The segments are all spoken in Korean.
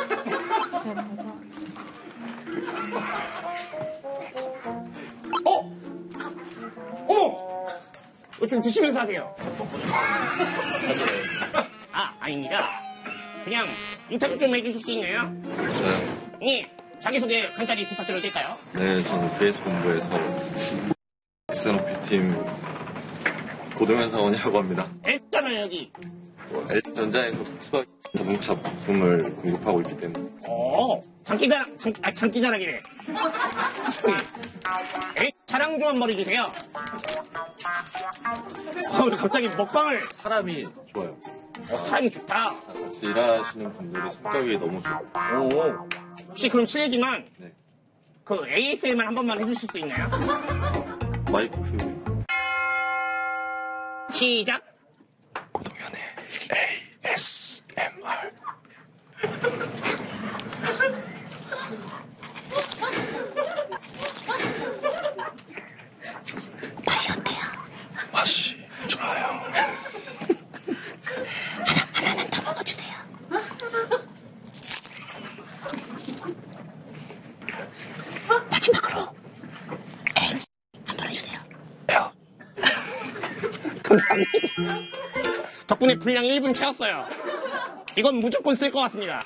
잘 맞아. 어머! 이거 좀 드시면서 하세요. 아닙니다. 그냥 인터뷰 좀 해주실 수 있나요? 저요? 예. 자기소개 간단히 부탁드려도 될까요? 네, 저는 VS 본부에서 S&OP-팀 고등연사원이라고 합니다. 했잖아요, 여기. LG전자에서 폭스바겐 자동차 부품을 공급하고 있기 때문에. 장기자랑이래. 자랑 좀 한번 해주세요. 왜 갑자기 먹방을. 사람이 좋아요. 사람이 좋다. 같이 일하시는 분들의 성격이 너무 좋아요. 오. 혹시 그럼 실례지만, 네. 그 ASMR 한 번만 해주실 수 있나요? 마이크. 시작. 고동현의 ASMR. 맛이 어때요? 맛이 좋아요. 하나만 더 먹어주세요. 마지막으로 한번 해주세요. 감사합니다. 덕분에 분량 1분 채웠어요. 이건 무조건 쓸 것 같습니다.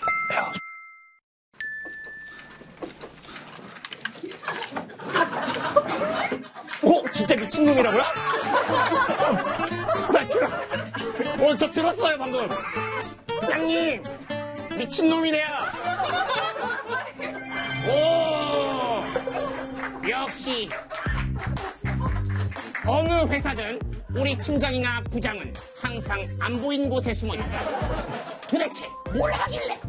진짜 미친놈이라고요? 저 들었어요 방금. 부장님 미친놈이래요. 오, 역시 어느 회사든 우리 팀장이나 부장은 항상 안 보인 곳에 숨어 있다. 도대체 뭘 하길래?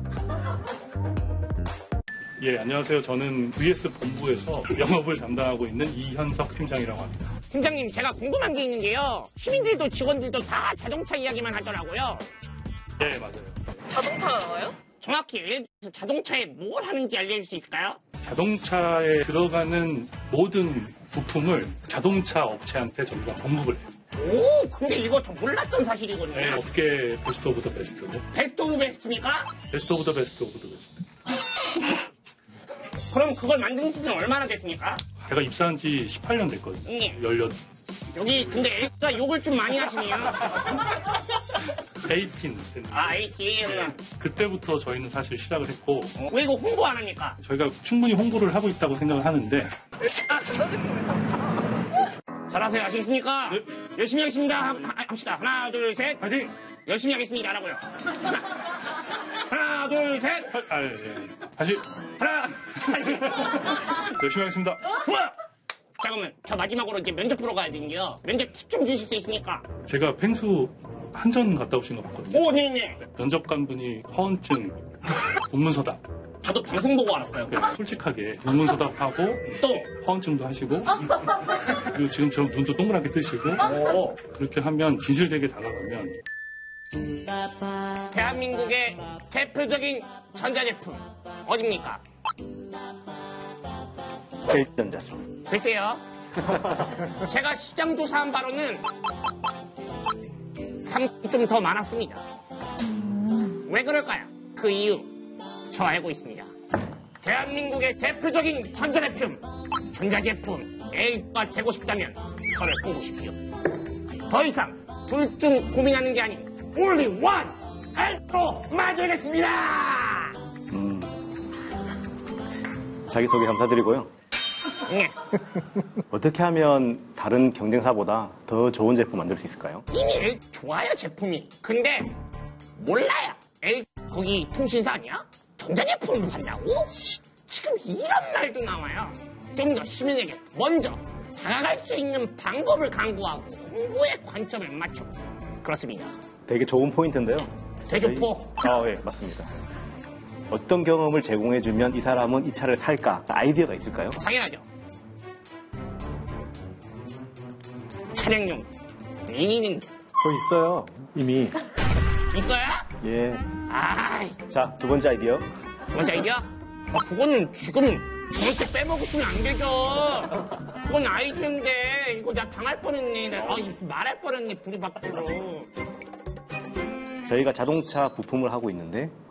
예, 안녕하세요. 저는 VS 본부에서 영업을 담당하고 있는 이현석 팀장이라고 합니다. 팀장님, 제가 궁금한 게 있는데요. 시민들도 직원들도 다 자동차 이야기만 하더라고요. 네, 맞아요. 자동차가 나와요? 정확히 예를 들어서 자동차에 뭘 하는지 알려줄 수 있을까요? 자동차에 들어가는 모든 부품을 자동차 업체한테 저희가 공급을 해요. 오, 근데 이거 저 몰랐던 사실이거든요. 네, 업계 베스트 오브 더 베스트. 베스트 오브 베스트입니까? 베스트 오브 더 베스트 오브 더 베스트. 그럼 그걸 만든 지는 얼마나 됐습니까? 제가 입사한 지 18년 됐거든요. 네. 18. 여기 근데 애가 욕을 좀 많이 하시네요. 18. ATM. 그때부터 저희는 사실 시작을 했고 왜 이거 홍보 안 합니까? 저희가 충분히 홍보를 하고 있다고 생각을 하는데 잘하세요. 아시겠습니까? 네. 열심히 하겠습니다. 합시다. 하나, 둘, 셋. 파이팅! 열심히 하겠습니다. 라고요. 하나, 둘, 셋. 예. 다시 하나, 다시. 열심히 하겠습니다. 좋아요. 잠깐만, 저 마지막으로 이제 면접 보러 가야 되는데요. 면접 팁 좀 주실 수 있습니까? 제가 펭수 한전 갔다 오신 거 봤거든요. 오, 네네. 면접관 분이 허언증, 동문서답. 저도 방송 보고 알았어요. 네, 솔직하게 동문서답하고 또, 허언증도 하시고 그리고 지금처럼 눈도 동그랗게 뜨시고 오, 그렇게 하면 진실되게 다가가면 대한민국의 대표적인 전자제품 어딥니까? LG전자죠. 글쎄요. 제가 시장 조사한 바로는 3점 좀 더 많았습니다. 왜 그럴까요? 그 이유 저 알고 있습니다. 대한민국의 대표적인 전자제품 LG가 되고 싶다면 저를 꼽으십시오. 더 이상 둘 중 고민하는 게 아닌 only one LG로 만들겠습니다. 자기소개 감사드리고요. 네. 어떻게 하면 다른 경쟁사보다 더 좋은 제품 만들 수 있을까요? 이미 LG 좋아요 제품이. 근데 몰라요. LG 거기 통신사 아니야? 전자제품을 판다고? 지금 이런 말도 나와요. 좀 더 시민에게 먼저 다가갈 수 있는 방법을 강구하고 홍보의 관점을 맞추고 그렇습니다. 되게 좋은 포인트인데요. 대조포. 네, 맞습니다. 어떤 경험을 제공해주면 이 사람은 이 차를 살까? 아이디어가 있을까요? 당연하죠. 차량용 미니 냉장 있어요. 이미. 있어요? 예. 아이, 자, 두 번째 아이디어. 두 번째 아이디어? 그거는 지금 저한테 빼먹으시면 안 되죠. 그건 아이디어인데 이거 나 당할 뻔했네. 이거 말할 뻔했네. 불이 밖으로. 저희가 자동차 부품을 하고 있는데